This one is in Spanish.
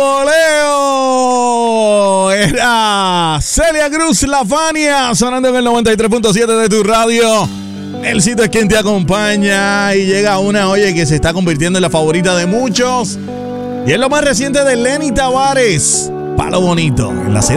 Bamboleo. Era Celia Cruz, La Fania, sonando en el 93.7 de tu radio. El sitio es quien te acompaña y llega una, oye, que se está convirtiendo en la favorita de muchos. Y es lo más reciente de Lenny Tavares, Palo Bonito, en la